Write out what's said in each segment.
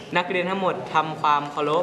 นักเรียนทั้งหมดทำความเคารพ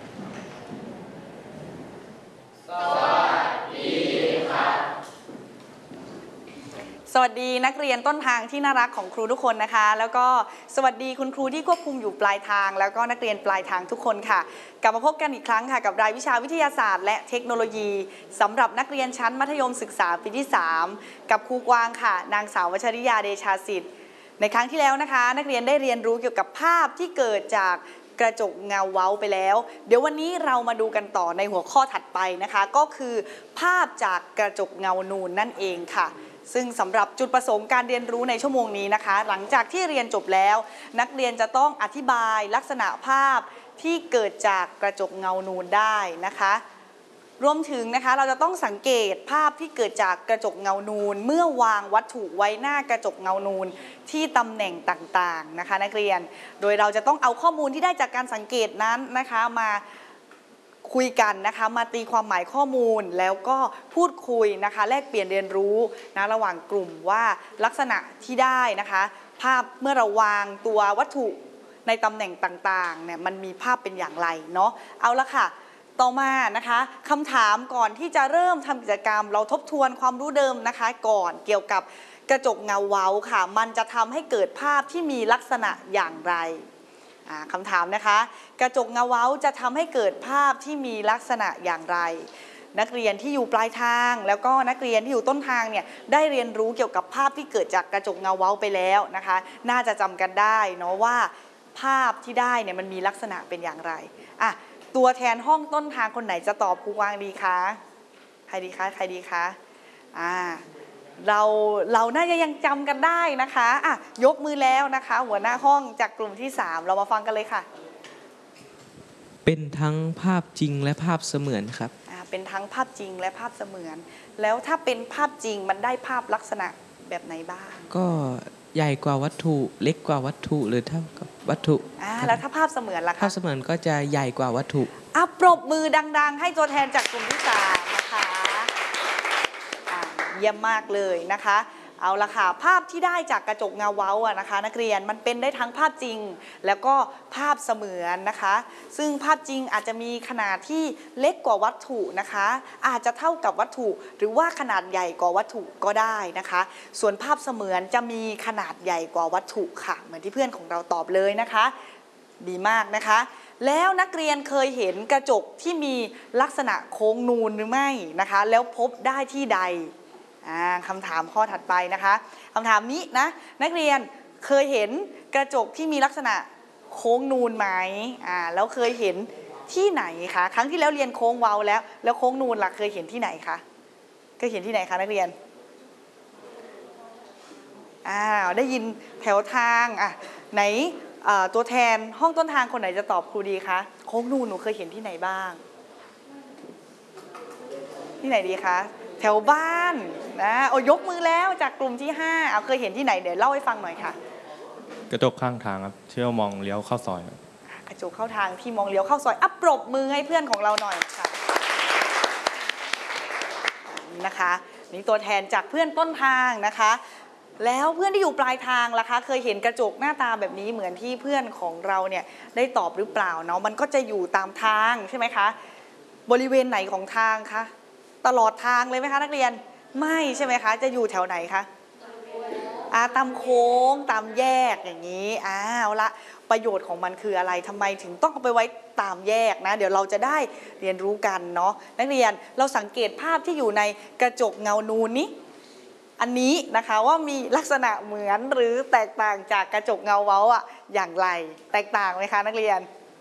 สวัสดีนักเรียนต้นทางที่น่ารักของครูทุกคนนะคะแล้วก็สวัสดีคุณครูที่ควบคุมอยู่ปลายทางแล้วก็นักเรียนปลายทางทุกคนค่ะกลับมาพบกันอีกครั้งค่ะกับรายวิชาวิทยาศาสตร์และเทคโนโลยีสำหรับนักเรียนชั้นมัธยมศึกษาปีที่3กับครูกวางค่ะนางสาววชริยาเดชาสิทธิ์ในครั้งที่แล้วนะคะนักเรียนได้เรียนรู้เกี่ยวกับภาพที่เกิดจากกระจกเงาเว้าไปแล้วเดี๋ยววันนี้เรามาดูกันต่อในหัวข้อถัดไปนะคะก็คือภาพจากกระจกเงานูนนั่นเองค่ะซึ่งสำหรับจุดประสงค์การเรียนรู้ในชั่วโมงนี้นะคะหลังจากที่เรียนจบแล้วนักเรียนจะต้องอธิบายลักษณะภาพที่เกิดจากกระจกเงานูนได้นะคะรวมถึงนะคะเราจะต้องสังเกตภาพที่เกิดจากกระจกเงานูนเมื่อวางวัตถุไว้หน้ากระจกเงานูนที่ตำแหน่งต่างๆนะคะนักเรียนโดยเราจะต้องเอาข้อมูลที่ได้จากการสังเกตนั้นนะคะมาคุยกันนะคะมาตีความหมายข้อมูลแล้วก็พูดคุยนะคะแลกเปลี่ยนเรียนรู้นะระหว่างกลุ่มว่าลักษณะที่ได้นะคะภาพเมื่อเราวางตัววัตถุในตำแหน่งต่างๆเนี่ยมันมีภาพเป็นอย่างไรเนาะเอาละค่ะต่อมานะคะคำถามก่อนที่จะเริ่มทำกิจกรรมเราทบทวนความรู้เดิมนะคะก่อนเกี่ยวกับกระจกเงาเว้าค่ะมันจะทำให้เกิดภาพที่มีลักษณะอย่างไรคำถามนะคะกระจกเงาเว้าจะทำให้เกิดภาพที่มีลักษณะอย่างไรนักเรียนที่อยู่ปลายทางแล้วก็นักเรียนที่อยู่ต้นทางเนี่ยได้เรียนรู้เกี่ยวกับภาพที่เกิดจากกระจกเงาเว้าไปแล้วนะคะน่าจะจำกันได้เนาะว่าภาพที่ได้เนี่ยมันมีลักษณะเป็นอย่างไรตัวแทนห้องต้นทางคนไหนจะตอบครูกวางดีคะใครดีคะเราน่าจะยังจำกันได้นะคะยกมือแล้วนะคะหัวหน้าห้องจากกลุ่มที่3เรามาฟังกันเลยค่ะเป็นทั้งภาพจริงและภาพเสมือนครับเป็นทั้งภาพจริงและภาพเสมือนแล้วถ้าเป็นภาพจริงมันได้ภาพลักษณะแบบไหนบ้างก็ใหญ่กว่าวัตถุเล็กกว่าวัตถุหรือเท่ากับวัตถุแล้วถ้าภาพเสมือนล่ะคะภาพเสมือนก็จะใหญ่กว่าวัตถุปรบมือดังๆให้ตัวแทนจากกลุ่มที่3นะคะเยี่ยมมากเลยนะคะเอาละค่ะภาพที่ได้จากกระจกเงาเว้านะคะนักเรียนมันเป็นได้ทั้งภาพจริงแล้วก็ภาพเสมือนนะคะซึ่งภาพจริงอาจจะมีขนาดที่เล็กกว่าวัตถุนะคะอาจจะเท่ากับวัตถุหรือว่าขนาดใหญ่กว่าวัตถุก็ได้นะคะส่วนภาพเสมือนจะมีขนาดใหญ่กว่าวัตถุค่ะเหมือนที่เพื่อนของเราตอบเลยนะคะดีมากนะคะแล้วนักเรียนเคยเห็นกระจกที่มีลักษณะโค้งนูนหรือไม่นะคะแล้วพบได้ที่ใดคำถามข้อถัดไปนะคะคำถามนี้นะนักเรียนเคยเห็นกระจกที่มีลักษณะโค้งนูนไหมแล้วเคยเห็นที่ไหนคะครั้งที่แล้วเรียนโค้งเว้าแล้วโค้งนูนล่ะเคยเห็นที่ไหนคะเคยเห็นที่ไหนคะนักเรียนได้ยินแถวทางไหนตัวแทนห้องต้นทางคนไหนจะตอบครูดีคะโค้งนูนหนูเคยเห็นที่ไหนบ้างที่ไหนดีคะแถวบ้านนะยกมือแล้วจากกลุ่มที่5เคยเห็นที่ไหนเดี๋ยวเล่าให้ฟังหน่อยค่ะกระจกข้างทางครับที่มองเลี้ยวเข้าซอยกระจกเข้าทางที่มองเลี้ยวเข้าซอยปรบมือให้เพื่อนของเราหน่อยค่ะนะคะนี่ตัวแทนจากเพื่อนต้นทางนะคะแล้วเพื่อนที่อยู่ปลายทางล่ะคะเคยเห็นกระจกหน้าตาแบบนี้เหมือนที่เพื่อนของเราเนี่ยได้ตอบหรือเปล่าเนาะมันก็จะอยู่ตามทางใช่ไหมคะบริเวณไหนของทางคะตลอดทางเลยไหมคะนักเรียนไม่ใช่ไหมคะจะอยู่แถวไหนคะตามโค้งตามแยกอย่างนี้เอาละประโยชน์ของมันคืออะไรทำไมถึงต้องเอาไปไว้ตามแยกนะเดี๋ยวเราจะได้เรียนรู้กันเนาะนักเรียนเราสังเกตภาพที่อยู่ในกระจกเงานูนนี้อันนี้นะคะว่ามีลักษณะเหมือนหรือแตกต่างจากกระจกเงาเว้าอย่างไรแตกต่างไหมคะนักเรียน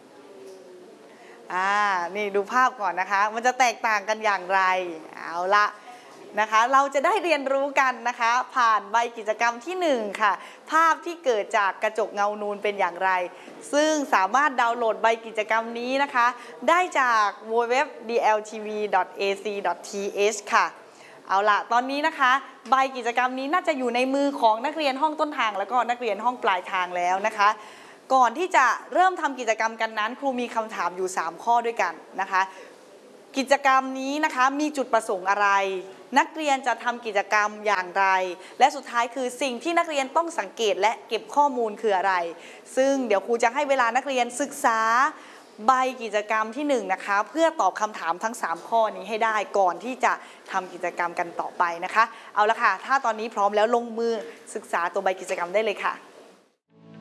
นี่ดูภาพก่อนนะคะมันจะแตกต่างกันอย่างไรเอาละนะคะเราจะได้เรียนรู้กันนะคะผ่านใบกิจกรรมที่1ค่ะภาพที่เกิดจากกระจกเงานูนเป็นอย่างไรซึ่งสามารถดาวน์โหลดใบกิจกรรมนี้นะคะได้จาก www.dltv.ac.th ค่ะเอาล่ะตอนนี้นะคะใบกิจกรรมนี้น่าจะอยู่ในมือของนักเรียนห้องต้นทางแล้วก็นักเรียนห้องปลายทางแล้วนะคะก่อนที่จะเริ่มทำกิจกรรมกันนั้นครูมีคำถามอยู่3ข้อด้วยกันนะคะกิจกรรมนี้นะคะมีจุดประสงค์อะไรนักเรียนจะทำกิจกรรมอย่างไรและสุดท้ายคือสิ่งที่นักเรียนต้องสังเกตและเก็บข้อมูลคืออะไรซึ่งเดี๋ยวครูจะให้เวลานักเรียนศึกษาใบกิจกรรมที่1นะคะเพื่อตอบคำถามทั้ง3ข้อนี้ให้ได้ก่อนที่จะทำกิจกรรมกันต่อไปนะคะเอาละค่ะถ้าตอนนี้พร้อมแล้วลงมือศึกษาตัวใบกิจกรรมได้เลยค่ะ